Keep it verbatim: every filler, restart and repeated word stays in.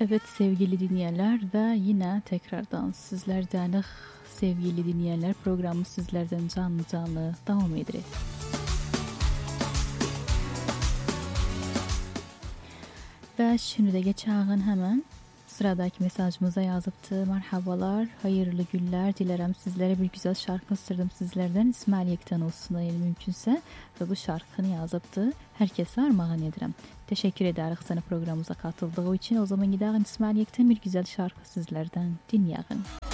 Evet sevgili dinleyenler ve yine tekrardan sizlerden sevgili dinleyenler programı sizlerden canlı canlı devam edirik. Ve şimdi de geçen hemen sıradaki mesajımıza yazıptı. Merhabalar, hayırlı günler dilerim sizlere, bir güzel şarkı istedim sizlerden. İsmail Yekten olsun eğer mümkünse ve bu şarkını yazıptı. Herkese armağan ederim. Teşekkür ederiz sana programımıza katıldığı için. O zaman gidelim İsmail Yekten bir güzel şarkı sizlerden dinleyelim.